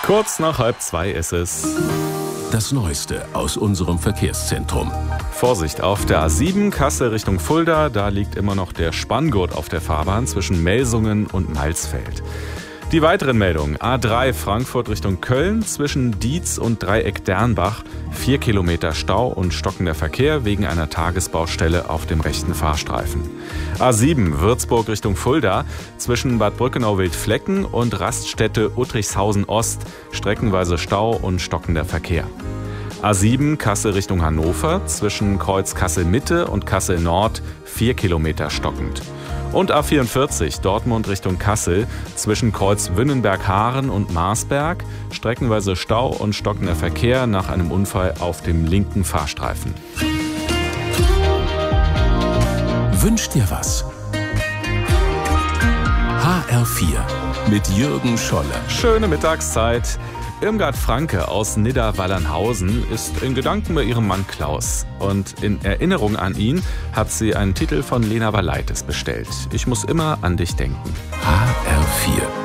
Kurz nach 1:30 ist es. Das Neueste aus unserem Verkehrszentrum. Vorsicht, auf der A7 Kassel Richtung Fulda, da liegt immer noch der Spanngurt auf der Fahrbahn zwischen Melsungen und Malsfeld. Die weiteren Meldungen: A3 Frankfurt Richtung Köln zwischen Dietz und Dreieck Dernbach, 4 Kilometer Stau und stockender Verkehr wegen einer Tagesbaustelle auf dem rechten Fahrstreifen. A7 Würzburg Richtung Fulda zwischen Bad Brückenau-Wildflecken und Raststätte Uttrichshausen Ost, streckenweise Stau und stockender Verkehr. A7 Kassel Richtung Hannover zwischen Kreuz Kassel Mitte und Kassel Nord, 4 Kilometer stockend. Und A44 Dortmund Richtung Kassel zwischen Kreuz Wünnenberg-Haaren und Marsberg, streckenweise Stau und stockender Verkehr nach einem Unfall auf dem linken Fahrstreifen. Wünsch dir was? HR4 mit Jürgen Scholle. Schöne Mittagszeit. Irmgard Franke aus Nidda-Wallernhausen ist in Gedanken bei ihrem Mann Klaus. Und in Erinnerung an ihn hat sie einen Titel von Lena Valaitis bestellt. Ich muss immer an dich denken. HR4